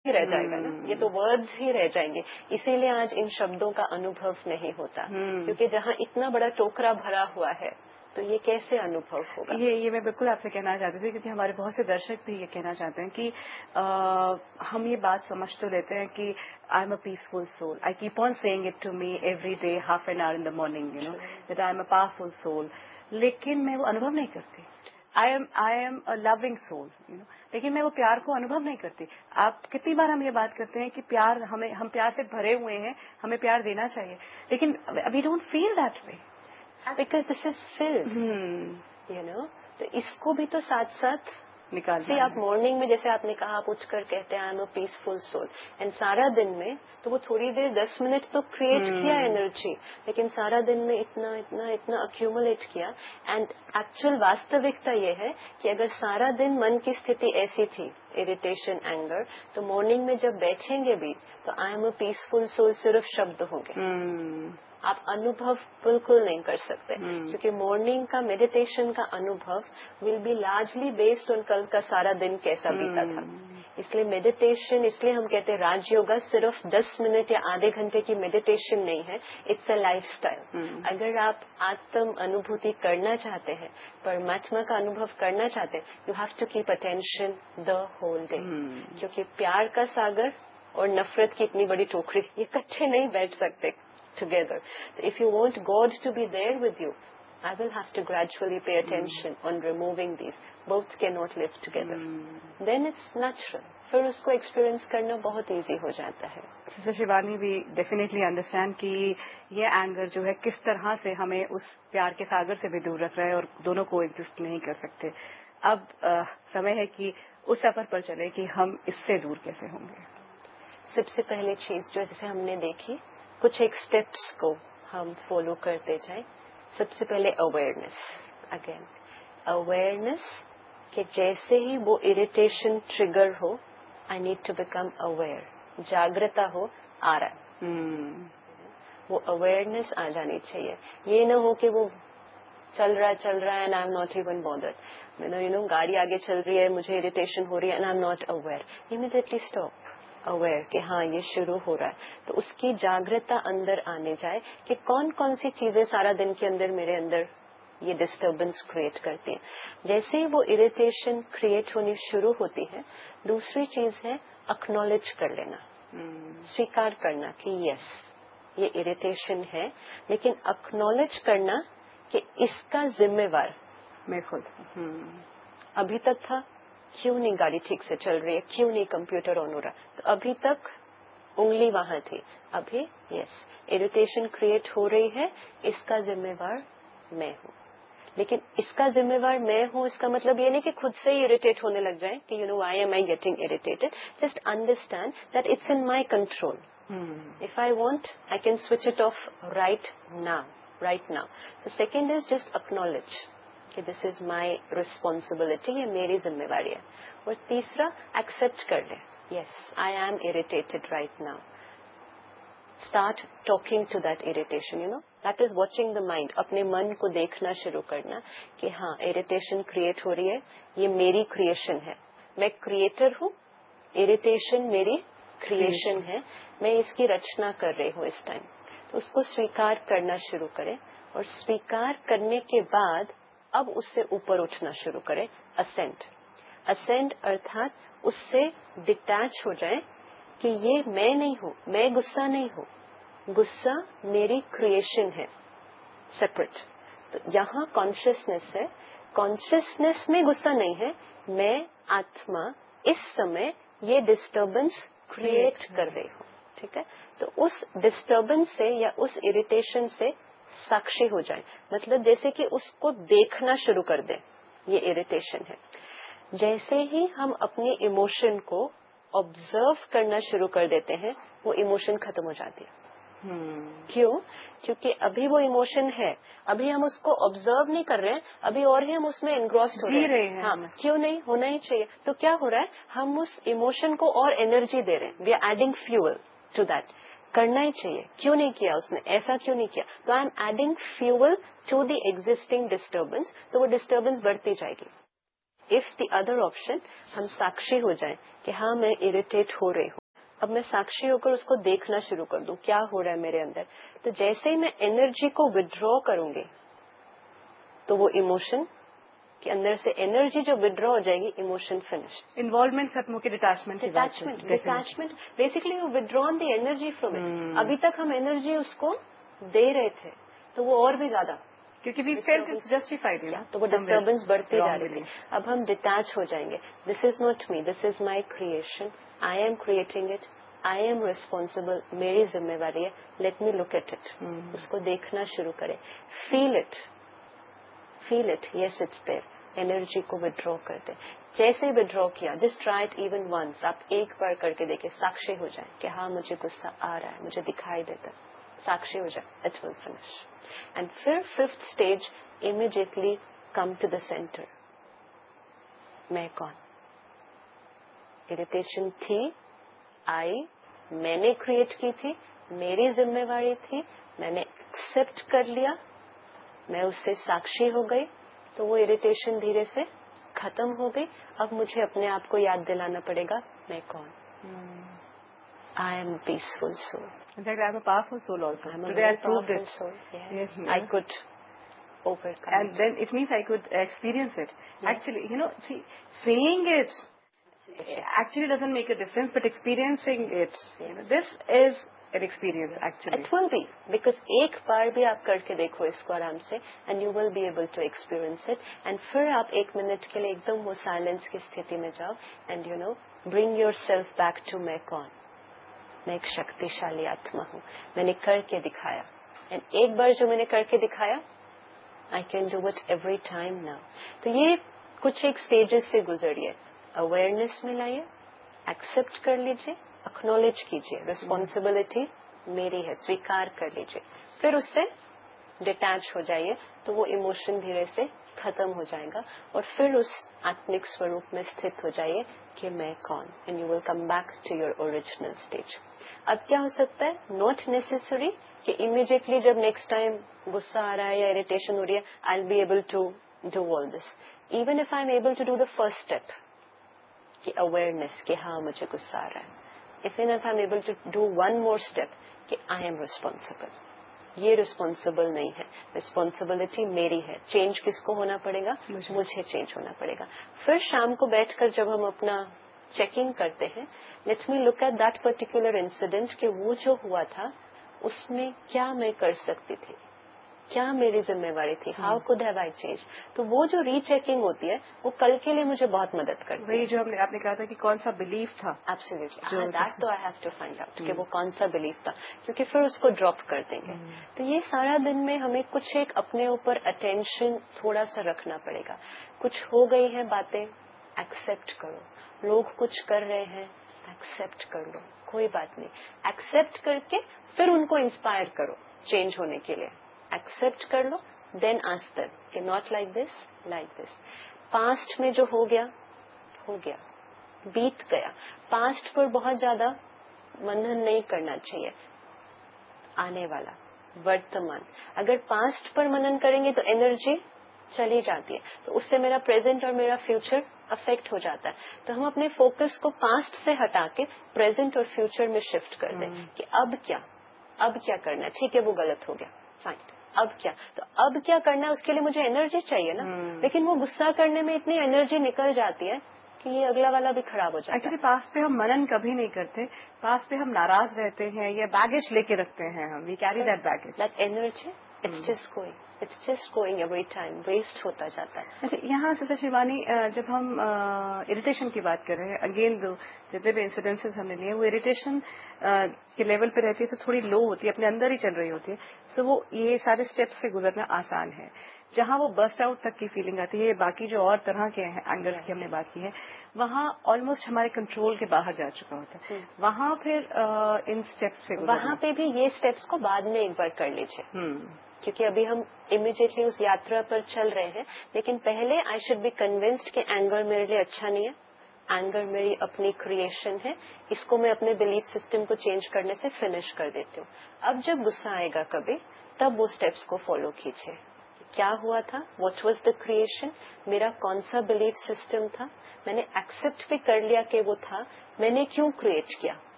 ہی رہ جائے گا نا, یہ تو ورڈز ہی رہ جائیں گے. اسی لیے آج ان شبدوں کا انوبھو نہیں ہوتا, کیونکہ جہاں اتنا بڑا ٹوکرا بھرا ہوا ہے تو یہ کیسے انوبھو ہوگا. یہ میں بالکل آپ سے کہنا چاہتی تھی, کیونکہ ہمارے بہت سے درشک بھی یہ کہنا چاہتے ہیں کہ ہم یہ بات سمجھ تو لیتے ہیں کہ I am a peaceful civil, I keep on seeing it to me every day half an hour in the morning, you know that I am a powerful civil, لیکن میں وہ انوبھو نہیں کرتی. I am a living civil, you know, لیکن میں وہ پیار کو انوبھو نہیں کرتی. آپ کتنی بار ہم یہ بات کرتے ہیں کہ پیار ہم پیار سے بھرے ہوئے ہیں, ہمیں پیار دینا چاہیے, لیکن we don't feel that way because this is flood, you know. تو اس کو بھی تو ساتھ ساتھ نکالنا. آپ مارننگ میں جیسے آپ نے کہا, آپ اٹھ کر کہتے ہیں I am a peaceful civil, and سارا دن میں تو وہ تھوڑی دیر 10 منٹ تو کریٹ کیا انرجی, لیکن سارا دن میں اتنا اتنا اتنا اکیومولیٹ کیا. اینڈ ایکچوئل واستوکتا یہ ہے کہ اگر سارا دن من کی استھتی ایسی تھی, اریٹیشن, اینگر, تو مارننگ میں جب بیٹھیں گے بھی تو I am a peaceful civil صرف شبد ہوں گے, آپ انوبھو بالکل نہیں کر سکتے, کیونکہ مارننگ کا میڈیٹیشن کا انوبھو will be largely based on کل کا سارا دن کیسا بیتا تھا. اس لیے میڈیٹیشن, اس لیے ہم کہتے ہیں راج یوگا صرف 10 منٹ یا آدھے گھنٹے کی میڈیٹیشن نہیں ہے, اٹس اے لائف اسٹائل. اگر آپ آتم انوبھوتی کرنا چاہتے ہیں, پرماتما کا انوبھو کرنا چاہتے ہیں, you have to keep attention the whole day, کیونکہ پیار کا ساگر اور نفرت کی اتنی بڑی ٹوکری یہ کچھے نہیں بیٹھ سکتے together. So if you want God to be there with you, I will have to gradually pay attention on removing these. Both cannot live together. Then it's natural. پھر اس کو ایکسپیرئنس کرنا بہت ایزی ہو جاتا ہے. سسٹر شیوانی بھی definitely understand کہ یہ anger جو ہے کس طرح سے ہمیں اس پیار کے ساگر سے بھی دور رکھ رہا ہے, اور دونوں کو ایگزسٹ نہیں کر سکتے. اب سمے ہے کہ اس سفر پر چلے کہ ہم اس سے دور کیسے ہوں گے. سب سے پہلے چیز جو جیسے ہم نے دیکھی, کچھ ایک اسٹیپس کو ہم فالو کرتے جائیں. سب سے پہلے اویئرنیس, اگین اویئرنیس کہ جیسے ہی وہ irritation trigger who, I need to become aware, جاگرتا ہو, آ رہا ہے, وہ اویئرنیس آ جانی چاہیے. یہ نہ ہو کہ وہ چل رہا ہے and I am not even bothered, you know, گاڑی آگے چل رہی ہے, مجھے اریٹیشن ہو رہی ہے and I am not aware. Immediately stop, aware کہ ہاں یہ شروع ہو رہا ہے. تو اس کی جاگرتا اندر آنے جائے کہ کون کون سی چیزیں سارا دن کے اندر میرے اندر یہ ڈسٹربنس کریٹ کرتی ہیں. جیسے ہی وہ اریٹیشن کریٹ ہونی شروع ہوتی ہے, دوسری چیز ہے اکنالج کر لینا, سویکار کرنا کہ یس یہ اریٹیشن ہے, لیکن اکنالج کرنا کہ اس کا ذمہ وار میں خود ابھی تک تھا. کیوں نہیں گاڑی ٹھیک سے چل رہی ہے, کیوں نہیں کمپیوٹر آن ہو رہا, تو ابھی تک انگلی وہاں تھی, ابھی یس اریٹیشن کریٹ ہو رہی ہے, اس کا ذمہ وار میں ہوں. لیکن اس کا ذمہ وار میں ہوں, اس کا مطلب یہ نہیں کہ خود سے ہی اریٹیٹ ہونے لگ جائیں کہ you know Y M I getting irritated. Just understand that it's in my control. If I want I can switch it of right now. The second is just acknowledge کہ دس از مائی ریسپانسبلٹی, یہ میری ذمہ داری ہے. اور تیسرا accept کر لیں, یس I am irritated right now. Start talking to that irritation, you know, that is watching the mind. اپنے من کو دیکھنا شروع کرنا کہ ہاں اریٹیشن کریٹ ہو رہی ہے, یہ میری کریشن ہے, میں کریٹر ہوں, اریٹیشن میری کریشن ہے, میں اس کی رچنا کر رہی ہوں اس ٹائم. تو اس کو سویکار کرنا شروع کریں, اور سویکار کرنے کے بعد اب اس سے اوپر اٹھنا شروع کریں, اسینڈ ارتھات اس سے ڈٹیچ ہو جائیں کہ یہ میں نہیں ہوں, میں غصہ نہیں ہوں, غصہ میری کریشن ہے, سیپریٹ. تو یہاں کانشیسنیس ہے, کانشیسنیس میں غصہ نہیں ہے, میں آتما اس سمے یہ ڈسٹربنس کریٹ کر رہی ہوں. ٹھیک ہے, تو اس ڈسٹربنس سے یا اس اریٹیشن سے ساکشی ہو جائیں, مطلب جیسے کہ اس کو دیکھنا شروع کر دیں, یہ اریٹیشن ہے. جیسے ہی ہم اپنی ایموشن کو آبزرو کرنا شروع کر دیتے ہیں, وہ ایموشن ختم ہو جاتی ہے. کیوں؟ کیونکہ ابھی وہ ایموشن ہے, ابھی ہم اس کو آبزرو نہیں کر رہے ہیں, ابھی اور ہی ہم اس میں انگروسڈ ہو رہے ہیں. ہاں, کیوں نہیں ہونا ہی چاہیے. تو کیا ہو رہا ہے, ہم اس ایموشن کو اور انرجی دے رہے ہیں, we are adding fuel to that. کرنا ہی چاہیے, کیوں نہیں کیا اس نے, ایسا کیوں نہیں کیا. تو I am adding fuel to the existing disturbance, تو وہ ڈسٹربنس بڑھتی جائے گی. اف دی ادر آپشن, ہم ساکشی ہو جائیں कि हाँ मैं इरिटेट हो रही हूँ, अब मैं साक्षी होकर उसको देखना शुरू कर दूं क्या हो रहा है मेरे अंदर। तो जैसे ही मैं एनर्जी को विड्रॉ करूंगी तो वो इमोशन के अंदर से एनर्जी जो विड्रॉ हो जाएगी, इमोशन फिनिश, इन्वॉल्वमेंट खत्म होकर detachment basically you withdrawn the energy from it. अभी तक हम एनर्जी उसको दे रहे थे तो वो और भी ज्यादा, क्योंकि वी फेल्ट इट्स जस्टिफाइड, तो वो डिस्टर्बेंस बढ़ती जा रही थी। अब हम डिटैच हो जाएंगे, this is not me, this is my creation, I am creating it, I am responsible, मेरी जिम्मेवारी है, let me look at it. उसको देखना शुरू करें, feel it, yes it's there. Energy को विड्रॉ करते, जैसे विड्रॉ किया, just try it even once, आप एक बार करके देखें, साक्षी हो जाए कि हाँ मुझे गुस्सा आ रहा है, मुझे दिखाई देता है, साक्षी हो जाए, इट विल फिनिश। एंड फिर 5th stage, immediately come to the centre. मैं कौन? इरिटेशन थी, आई, मैंने क्रिएट की थी, मेरी जिम्मेवारी थी, मैंने एक्सेप्ट कर लिया, मैं उससे साक्षी हो गई, तो वो इरिटेशन धीरे से खत्म हो गई। अब मुझे अपने आप को याद दिलाना पड़ेगा मैं कौन। I am peaceful soul. In fact, I am a powerful soul also. I'm a Today very I proved powerful it. soul. Yes. Yes, I could overcome. And then it means I could experience it. Yes. Actually, see, saying it actually doesn't make a difference, but experiencing it, this is an experience actually. It will be, because एक बार भी आप करके देखो इसको आराम से, and you will be able to experience it. And फिर आप 1 मिनट के लिए एकदम वो साइलेंस की स्थिति में जाओ, and bring yourself back to मैं कौन। मैं एक शक्तिशाली आत्मा हूँ, मैंने करके दिखाया, एंड एक बार जो मैंने करके दिखाया, I can do it every time now. तो ये कुछ एक स्टेजेस से गुजरिए, अवेयरनेस में लाइए, एक्सेप्ट कर लीजिए, एक्नॉलेज कीजिए, रिस्पॉन्सिबिलिटी मेरी है, स्वीकार कर लीजिए, फिर उससे डिटैच हो जाइए, तो वो इमोशन धीरे से खत्म हो जाएगा, और फिर उस आत्मिक स्वरूप में स्थित हो जाइए कि मैं कौन, and you will come back to your original stage. अब क्या हो सकता है, नॉट नेसेसरी कि इमीडिएटली जब नेक्स्ट टाइम गुस्सा आ रहा है या इरिटेशन हो रही है, I will be able to do all this. Even if I am able to do the first step कि अवेयरनेस कि हाँ मुझे गुस्सा आ रहा है, even if I am able to do one more step कि आई एम रिस्पॉन्सिबल, ये responsible नहीं है, रिस्पॉन्सिबिलिटी मेरी है, चेंज किसको होना पड़ेगा, मुझे चेंज होना पड़ेगा। फिर शाम को बैठकर जब हम अपना चेकिंग करते हैं, let's me look at that particular incident कि वो जो हुआ था उसमें क्या मैं कर सकती थी, क्या मेरी जिम्मेवारी थी, how could have I change. तो वो जो रीचेकिंग होती है वो कल के लिए मुझे बहुत मदद करती है। वही जो आपने कहा था कि कौन सा बिलीफ था, एब्सोल्युटली, दैट तो I have to find out कि वो कौन सा बिलीफ था, क्योंकि फिर उसको ड्रॉप कर देंगे। तो ये सारा दिन में हमें कुछ एक अपने ऊपर अटेंशन थोड़ा सा रखना पड़ेगा। कुछ हो गई है बातें, एक्सेप्ट करो, लोग कुछ कर रहे हैं, एक्सेप्ट कर लो, कोई बात नहीं, एक्सेप्ट करके फिर उनको इंस्पायर करो चेंज होने के लिए, एक्सेप्ट कर लो, देन आस्क देम कि not like this, like this. Past में जो हो गया हो गया, बीत गया, पास्ट पर बहुत ज्यादा मनन नहीं करना चाहिए। आने वाला वर्तमान, अगर पास्ट पर मनन करेंगे तो एनर्जी चली जाती है, तो उससे मेरा प्रेजेंट और मेरा फ्यूचर अफेक्ट हो जाता है। तो हम अपने फोकस को पास्ट से हटा के प्रेजेंट और फ्यूचर में शिफ्ट कर दें कि अब क्या करना है। ठीक है, वो गलत हो गया, फाइन, अब क्या, तो अब क्या करना है, उसके लिए मुझे एनर्जी चाहिए ना। लेकिन वो गुस्सा करने में इतनी एनर्जी निकल जाती है कि ये अगला वाला भी खराब हो जाता है। एक्चुअली पास्ट पे हम मनन कभी नहीं करते, पास्ट पे हम नाराज रहते हैं या बैगेज लेके रखते हैं, हम we carry that baggage, that energy, it's just going every time, waste होता जाता है। अच्छा, यहाँ से शिवानी, जब हम इरिटेशन की बात कर रहे हैं, अगेन जितने भी इंसिडेंसेस हमने लिए वो इरिटेशन के लेवल पे रहती है, तो थोड़ी लो होती है, अपने अंदर ही चल रही होती है, सो वो ये सारे स्टेप्स से गुजरना आसान है। जहाँ वो बस्ट आउट तक की फीलिंग आती है, बाकी जो और तरह के एंगर्स की हमने बात की है, वहाँ ऑलमोस्ट हमारे कंट्रोल के बाहर जा चुका होता है। वहाँ फिर इन स्टेप्स से वहाँ पे भी ये स्टेप्स को बाद में एक बार कर लीजिए, क्योंकि अभी हम इमीडिएटली उस यात्रा पर चल रहे हैं। लेकिन पहले आई शुड बी कन्विंस्ड कि एंगर मेरे लिए अच्छा नहीं है, एंगर मेरी अपनी क्रिएशन है, इसको मैं अपने बिलीफ सिस्टम को चेंज करने से फिनिश कर देती हूँ। अब जब गुस्सा आएगा कभी, तब वो स्टेप्स को फॉलो कीजिए। کیا ہوا تھا, واٹ واز دا کریشن, میرا کون سا بلیف سسٹم تھا, میں نے ایکسپٹ بھی کر لیا کہ وہ تھا, میں نے کیوں کریٹ کیا,